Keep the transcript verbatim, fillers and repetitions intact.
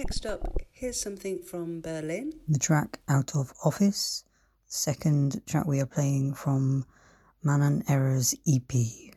Next up, here's something from Berlin. The track Out of Office, the second track we are playing from Manan Era's E P.